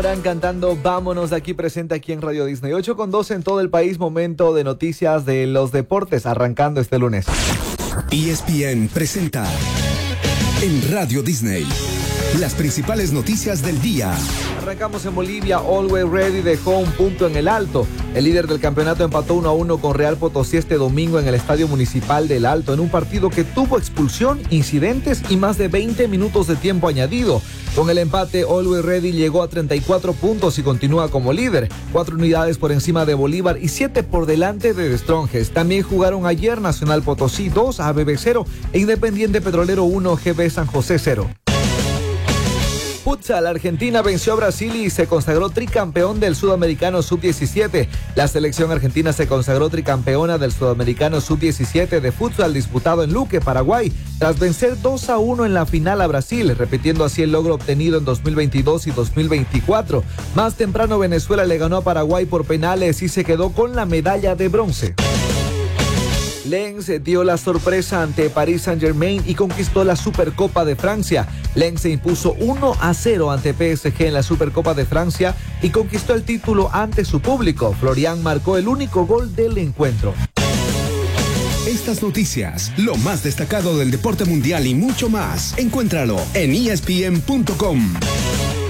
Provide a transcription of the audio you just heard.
Están cantando Vámonos de aquí, presente aquí en Radio Disney. 8:12 en todo el país, momento de noticias de los deportes, arrancando este lunes. ESPN presenta en Radio Disney las principales noticias del día. Arrancamos en Bolivia. Always Ready dejó un punto en el Alto. El líder del campeonato empató 1-1 con Real Potosí este domingo en el Estadio Municipal del Alto, en un partido que tuvo expulsión, incidentes y más de 20 minutos de tiempo añadido. Con el empate, Always Ready llegó a 34 puntos y continúa como líder, 4 unidades por encima de Bolívar y 7 por delante de The Strongest. También jugaron ayer Nacional Potosí 2, ABB 0 e Independiente Petrolero 1, GB San José 0. Futsal, Argentina venció a Brasil y se consagró tricampeón del Sudamericano Sub-17. La selección argentina se consagró tricampeona del Sudamericano Sub-17 de futsal disputado en Luque, Paraguay, tras vencer 2-1 en la final a Brasil, repitiendo así el logro obtenido en 2022 y 2024. Más temprano Venezuela le ganó a Paraguay por penales y se quedó con la medalla de bronce. Lens dio la sorpresa ante Paris Saint-Germain y conquistó la Supercopa de Francia. Lens se impuso 1-0 ante PSG en la Supercopa de Francia y conquistó el título ante su público. Florian marcó el único gol del encuentro. Estas noticias, lo más destacado del deporte mundial y mucho más, encuéntralo en ESPN.com.